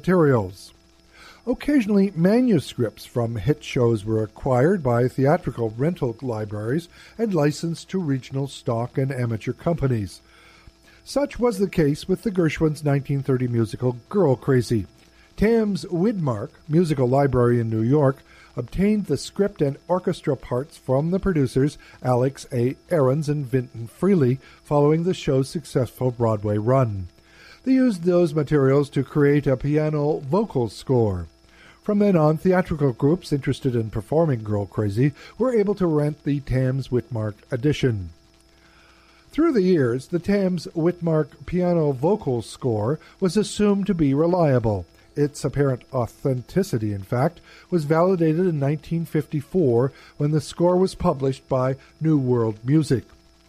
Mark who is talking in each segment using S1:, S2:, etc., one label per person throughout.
S1: materials. Occasionally, manuscripts from hit shows were acquired by theatrical rental libraries and licensed to regional stock and amateur companies. Such was the case with the Gershwin's 1930 musical Girl Crazy. Tams Widmark Musical Library in New York obtained the script and orchestra parts from the producers Alex A. Ahrens and Vinton Freely following the show's successful Broadway run. They used those materials to create a piano vocal score. From then on, theatrical groups interested in performing Girl Crazy were able to rent the Tams Widmark edition. Through the years, the Tams Widmark piano vocal score was assumed to be reliable. Its apparent authenticity, in fact, was validated in 1954 when the score was published by New World Music.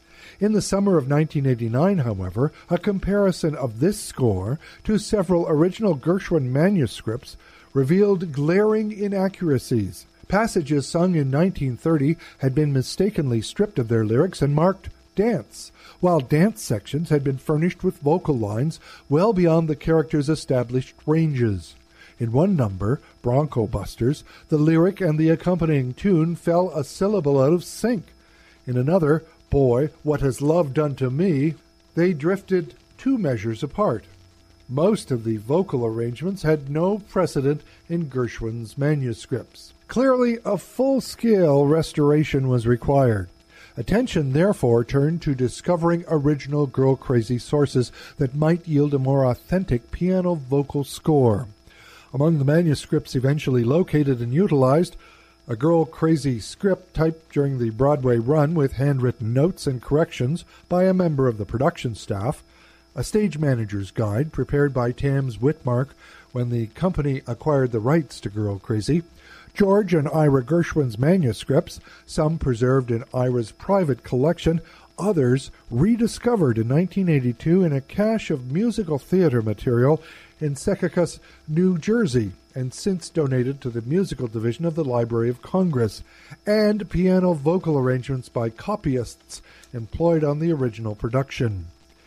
S1: In the summer of 1989, however, a comparison of this score to several original Gershwin manuscripts revealed glaring inaccuracies. Passages sung in 1930 had been mistakenly stripped of their lyrics and marked dance, while dance sections had been furnished with vocal lines well beyond the characters' established ranges. In one number, Bronco Busters, the lyric and the accompanying tune fell a syllable out of sync. In another, Boy, What Has Love Done to Me, they drifted 2 measures apart. Most of the vocal arrangements had no precedent in Gershwin's manuscripts. Clearly, a full-scale restoration was required. Attention, therefore, turned to discovering original Girl Crazy sources that might yield a more authentic piano vocal score. Among the manuscripts eventually located and utilized, a Girl Crazy script typed during the Broadway run with handwritten notes and corrections by a member of the production staff, a stage manager's guide prepared by Tams Widmark when the company acquired the rights to Girl Crazy, George and Ira Gershwin's manuscripts, some preserved in Ira's private collection, others rediscovered in 1982 in a cache of musical theater material in Secaucus, New Jersey, and since donated to the musical division of the Library of Congress, and piano vocal arrangements by copyists employed on the original production.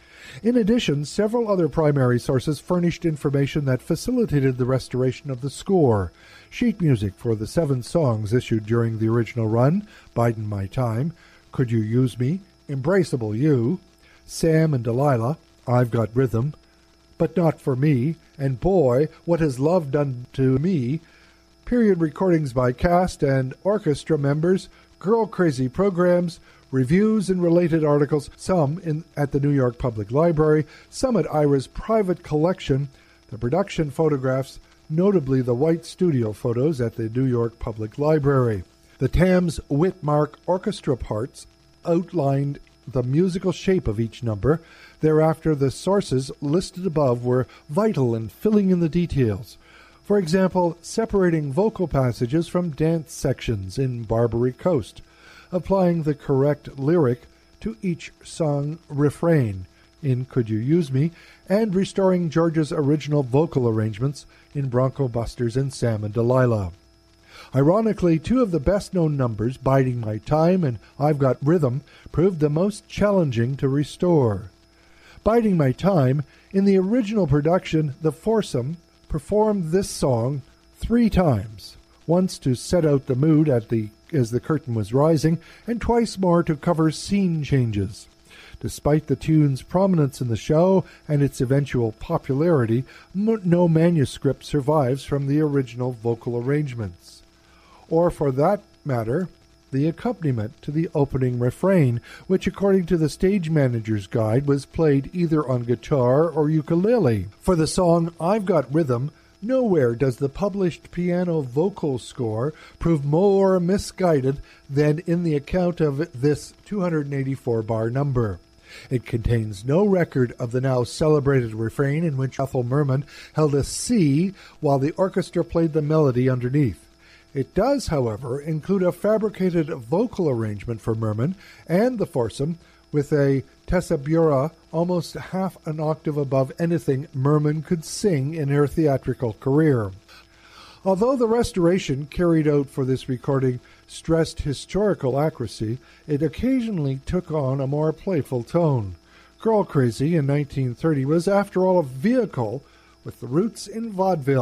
S1: In addition, several other primary sources furnished information that facilitated the restoration of the score. Sheet music for the 7 songs issued during the original run, Bidin' My Time, Could You Use Me, Embraceable You, Sam and Delilah, I've Got Rhythm, But Not For Me, and Boy, What Has Love Done to Me, period recordings by cast and orchestra members, Girl Crazy programs, reviews and related articles, some at the New York Public Library, some at Ira's private collection, the production photographs, notably the white studio photos at the New York Public Library. The Tams Widmark orchestra parts outlined the musical shape of each number. Thereafter, the sources listed above were vital in filling in the details. For example, separating vocal passages from dance sections in Barbary Coast, applying the correct lyric to each song refrain in Could You Use Me, and restoring George's original vocal arrangements in Bronco Busters and Sam and Delilah. Ironically, 2 of the best-known numbers, Biding My Time and I've Got Rhythm, proved the most challenging to restore. Biding My Time, in the original production, the foursome performed this song 3 times, once to set out the mood as the curtain was rising, and twice more to cover scene changes. Despite the tune's prominence in the show and its eventual popularity, no manuscript survives from the original vocal arrangements. Or, for that matter, the accompaniment to the opening refrain, which, according to the stage manager's guide, was played either on guitar or ukulele. For the song I've Got Rhythm, nowhere does the published piano vocal score prove more misguided than in the account of this 284-bar number. It contains no record of the now celebrated refrain in which Ethel Merman held a C while the orchestra played the melody underneath. It does, however, include a fabricated vocal arrangement for Merman and the foursome with a tessitura almost half an octave above anything Merman could sing in her theatrical career. Although the restoration carried out for this recording stressed historical accuracy, it occasionally took on a more playful tone. Girl Crazy in 1930 was, after all, a vehicle with the roots in vaudeville.